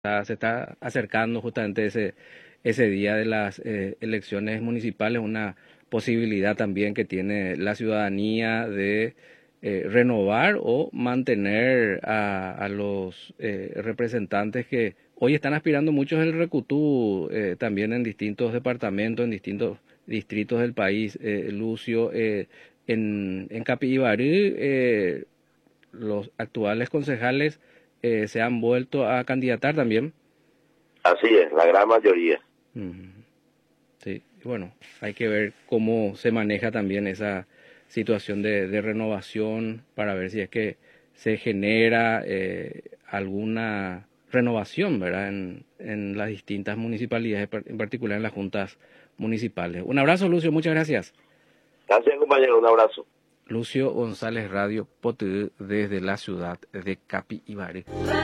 Se está acercando justamente ese día de las elecciones municipales, una posibilidad también que tiene la ciudadanía de renovar o mantener a los representantes que hoy están aspirando muchos en el Recutú, también en distintos departamentos, en distintos distritos del país. Lucio, en Capibarí, los actuales concejales se han vuelto a candidatar también. Así es, la gran mayoría. Sí, bueno, hay que ver cómo se maneja también esa situación de renovación para ver si es que se genera alguna renovación, ¿verdad? En las distintas municipalidades, en particular en las juntas municipales. Un abrazo, Lucio, muchas gracias. Gracias, compañero, un abrazo. Lucio González, Radio Potudú, desde la ciudad de Capibaré.